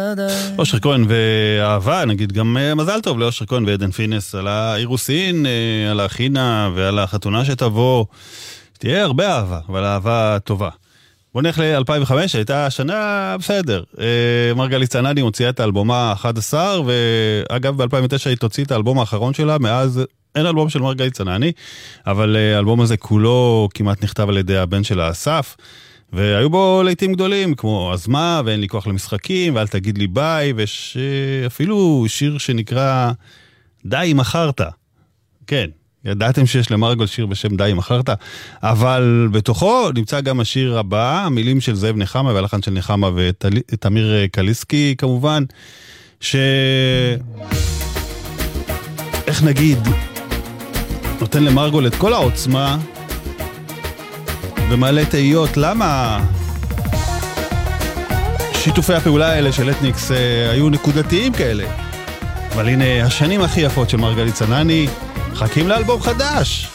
אושר כהן ואהבה, נגיד גם מזל טוב לאושר כהן ועדן פינס על האירוסין, על החינה ועל החתונה שתבוא. תהיה הרבה אהבה, אבל אהבה טובה. בוא נלך ל-2005, הייתה שנה בסדר. מרגלית צנעני מוציאה את האלבומה ה-11, ואגב ב-2009 היא תוציא את האלבום האחרון שלה, מאז אין אלבום של מרגלית צנעני, אבל האלבום הזה כולו כמעט נכתב על ידי הבן שלה אסף, והיו בו לעיתים גדולים, כמו אז מה, ואין לי כוח למשחקים, ואל תגיד לי ביי, ויש אפילו שיר שנקרא די אם אחרת. כן, ידעתם שיש למרגול שיר בשם די אם אחרת, אבל בתוכו נמצא גם השיר הבא, המילים של זאב נחמה, והלחן של נחמה ותמיר קליסקי כמובן, איך נגיד, נותן למרגול את כל העוצמה, ומעלה תהיות, למה שיתופי הפעולה האלה של אתניקס היו נקודתיים כאלה. אבל הנה השנים הכי יפות של מרגלית צנעני, חכים לאלבום חדש.